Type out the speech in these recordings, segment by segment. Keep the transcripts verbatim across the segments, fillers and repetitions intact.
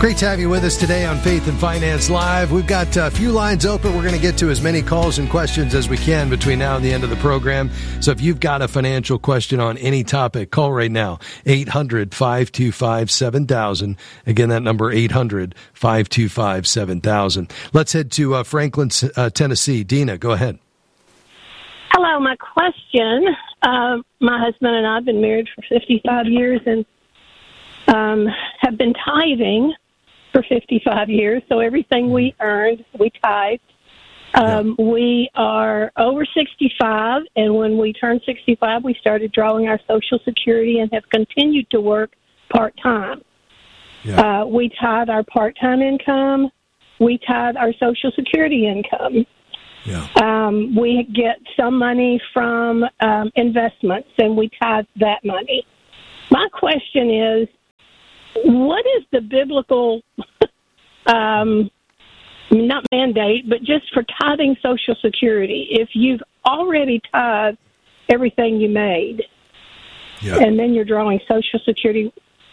Great to have you with us today on Faith and Finance Live. We've got a few lines open. We're going to get to as many calls and questions as we can between now and the end of the program. So if you've got a financial question on any topic, call right now, eight hundred, five two five, seven thousand. Again, that number, eight hundred, five two five, seven thousand. Let's head to uh, Franklin, uh, Tennessee. Dina, go ahead. Hello, my question. Uh, my husband and I have been married for fifty-five years and um, have been tithing for fifty-five years, so everything we earned, we tithed. Um, yeah. We are over sixty-five, and when we turned sixty-five, we started drawing our Social Security and have continued to work part-time. Yeah. Uh, we tithe our part-time income. We tithe our Social Security income. Yeah. Um, we get some money from um, investments, and we tithe that money. My question is, what is the biblical, um, not mandate, but just for tithing Social Security? If you've already tithed everything you made, yeah. and then you're drawing Social Security,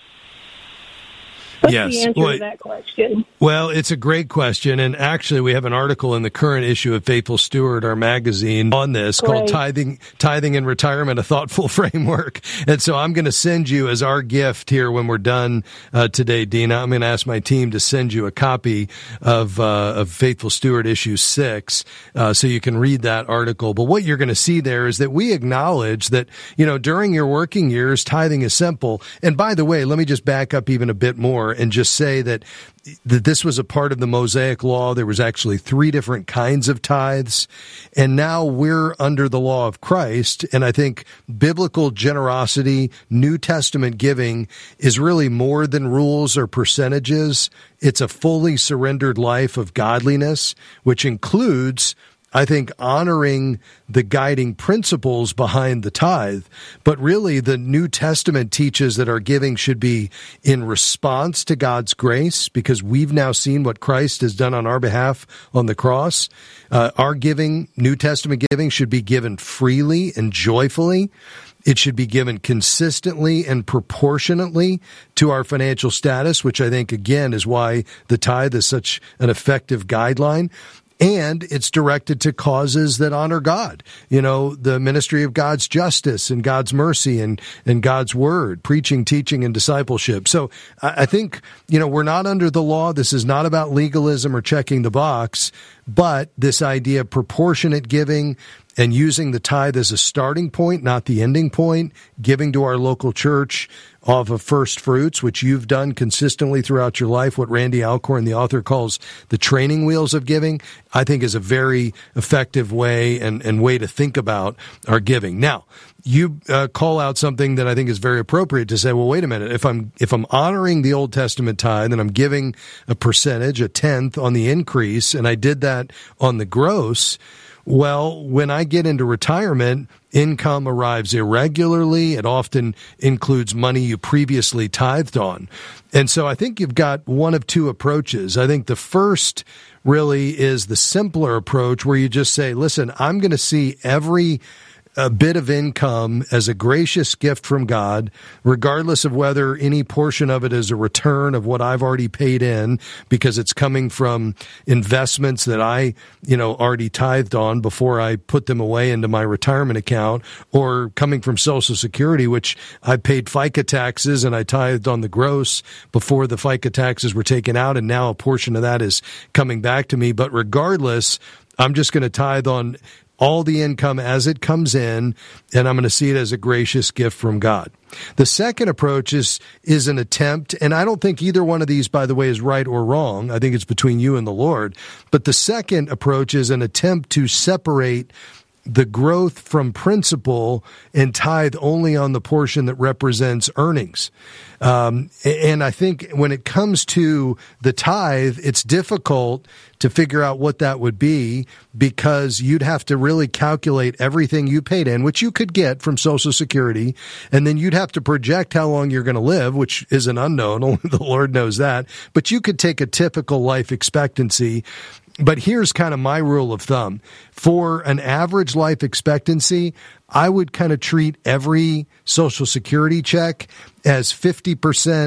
what's yes. the answer well, to that question? Well, it's a great question, and actually we have an article in the current issue of Faithful Steward, our magazine, on this great. called Tithing Tithing in Retirement, a Thoughtful Framework. And so I'm going to send you as our gift here when we're done uh, today, Dina, I'm going to ask my team to send you a copy of, uh, of Faithful Steward issue six uh, so you can read that article. But what you're going to see there is that we acknowledge that, you know, during your working years, tithing is simple. And by the way, let me just back up even a bit more and just say that that this was a part of the Mosaic Law. There was actually three different kinds of tithes, and now we're under the law of Christ, and I think biblical generosity, New Testament giving is really more than rules or percentages. It's a fully surrendered life of godliness, which includes, I think, honoring the guiding principles behind the tithe. But really, the New Testament teaches that our giving should be in response to God's grace, because we've now seen what Christ has done on our behalf on the cross. Uh, our giving, New Testament giving, should be given freely and joyfully. It should be given consistently and proportionately to our financial status, which I think, again, is why the tithe is such an effective guideline. And it's directed to causes that honor God. You know, the ministry of God's justice and God's mercy and, and God's word, preaching, teaching, and discipleship. So I think, you know, we're not under the law. This is not about legalism or checking the box, but this idea of proportionate giving and using the tithe as a starting point, not the ending point, giving to our local church off of first fruits, which you've done consistently throughout your life, what Randy Alcorn, the author, calls the training wheels of giving, I think is a very effective way and, and way to think about our giving. Now, you uh, call out something that I think is very appropriate to say, well, wait a minute, if I'm if I'm honoring the Old Testament tithe and I'm giving a percentage, a tenth on the increase, and I did that on the gross, well, when I get into retirement, income arrives irregularly. It often includes money you previously tithed on. And so I think you've got one of two approaches. I think the first really is the simpler approach, where you just say, listen, I'm going to see every a bit of income as a gracious gift from God, regardless of whether any portion of it is a return of what I've already paid in, because it's coming from investments that I, you know, already tithed on before I put them away into my retirement account, or coming from Social Security, which I paid FICA taxes and I tithed on the gross before the FICA taxes were taken out, and now a portion of that is coming back to me. But regardless, I'm just going to tithe on all the income as it comes in, and I'm going to see it as a gracious gift from God. The second approach is is an attempt, and I don't think either one of these, by the way, is right or wrong. I think it's between you and the Lord. But the second approach is an attempt to separate the growth from principal and tithe only on the portion that represents earnings. Um, and I think when it comes to the tithe, it's difficult to figure out what that would be, because you'd have to really calculate everything you paid in, which you could get from Social Security, and then you'd have to project how long you're going to live, which is an unknown. Only the Lord knows that. But you could take a typical life expectancy. But here's kind of my rule of thumb. For an average life expectancy, I would kind of treat every Social Security check as fifty percent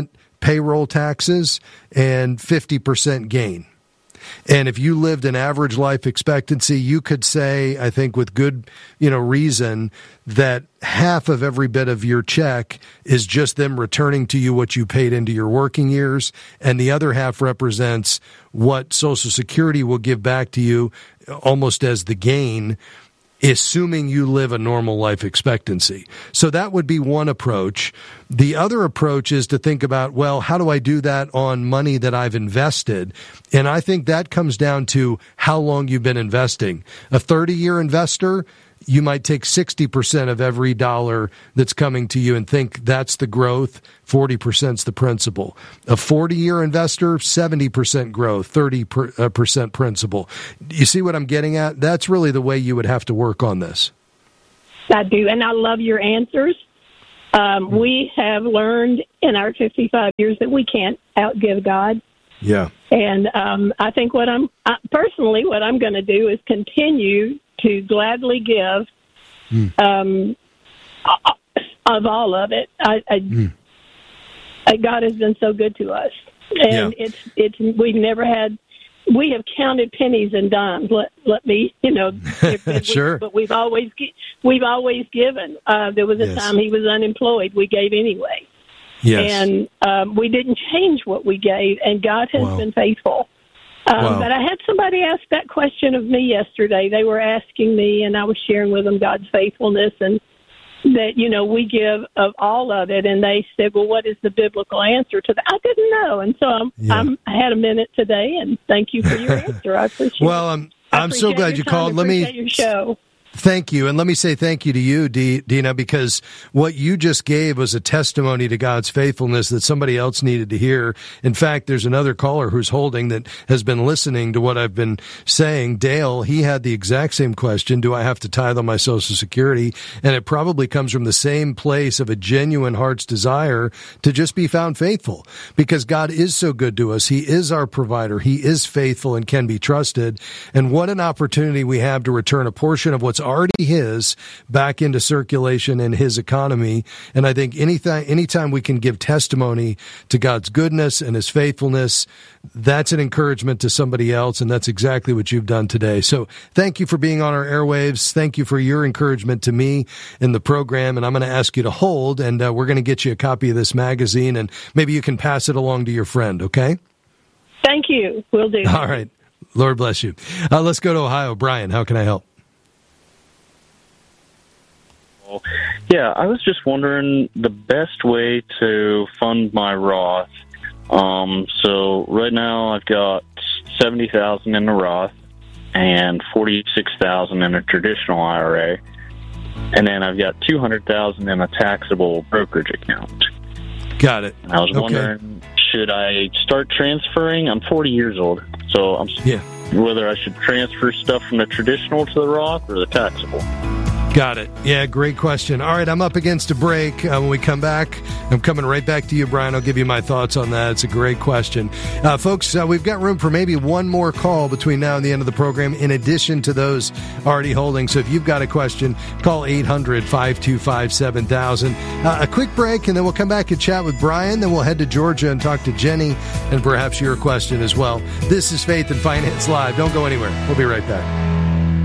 payroll taxes and fifty percent gain. And if you lived an average life expectancy, you could say, I think with good, you know, reason, that half of every bit of your check is just them returning to you what you paid into your working years, and the other half represents what Social Security will give back to you almost as the gain, assuming you live a normal life expectancy. So that would be one approach. The other approach is to think about, well, how do I do that on money that I've invested? And I think that comes down to how long you've been investing. A thirty-year investor, you might take sixty percent of every dollar that's coming to you and think that's the growth, forty percent is the principal. A forty-year investor, seventy percent growth, thirty percent principal. You see what I'm getting at? That's really the way you would have to work on this. I do, and I love your answers. Um, we have learned in our fifty-five years that we can't outgive God. Yeah. And um, I think what I'm, I, personally, what I'm going to do is continue to gladly give mm. um, of all of it. I, I, mm. I, God has been so good to us, and yeah. it's it's we've never had. We have counted pennies and dimes. Let let me, you know, sure. We, but we've always we've always given. Uh, there was a yes. time he was unemployed. We gave anyway. Yes. And um, we didn't change what we gave, and God has wow. been faithful. Um, wow. But I had somebody ask that question of me yesterday. They were asking me, and I was sharing with them God's faithfulness, and that, you know, we give of all of it. And they said, well, what is the biblical answer to that? I didn't know. And so I'm, yeah. I'm, I had a minute today, and thank you for your answer. I appreciate well, um, it. I'm so glad you called. Let me your show. Thank you. And let me say thank you to you, D- Dina, because what you just gave was a testimony to God's faithfulness that somebody else needed to hear. In fact, there's another caller who's holding that has been listening to what I've been saying. Dale, he had the exact same question. Do I have to tithe on my Social Security? And it probably comes from the same place of a genuine heart's desire to just be found faithful, because God is so good to us. He is our provider. He is faithful and can be trusted. And what an opportunity we have to return a portion of what's already his back into circulation in his economy. And I think anything, anytime we can give testimony to God's goodness and his faithfulness, that's an encouragement to somebody else. And that's exactly what you've done today. So thank you for being on our airwaves. Thank you for your encouragement to me in the program. And I'm going to ask you to hold, and uh, we're going to get you a copy of this magazine, and maybe you can pass it along to your friend. Okay. Thank you. Will do. All right. Lord bless you. Uh, let's go to Ohio. Brian, how can I help? Yeah, I was just wondering the best way to fund my Roth. Um, so right now I've got seventy thousand dollars in the Roth and forty-six thousand dollars in a traditional I R A. And then I've got two hundred thousand dollars in a taxable brokerage account. Got it. And I was okay. wondering, should I start transferring? I'm forty years old, so I'm yeah. whether I should transfer stuff from the traditional to the Roth or the taxable. Got it. Yeah, great question. All right, I'm up against a break. Uh, when we come back, I'm coming right back to you, Brian. I'll give you my thoughts on that. It's a great question. Uh, folks, uh, we've got room for maybe one more call between now and the end of the program, in addition to those already holding. So if you've got a question, call eight hundred, five two five, seven thousand. Uh, a quick break, and then we'll come back and chat with Brian. Then we'll head to Georgia and talk to Jenny, and perhaps your question as well. This is Faith and Finance Live. Don't go anywhere. We'll be right back.